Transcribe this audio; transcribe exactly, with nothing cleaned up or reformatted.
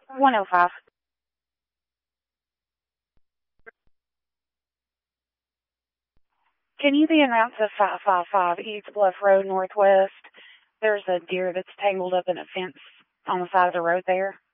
one oh five. Can you be en route to five five five East Bluff Road Northwest? There's a deer that's tangled up in a fence on the side of the road there.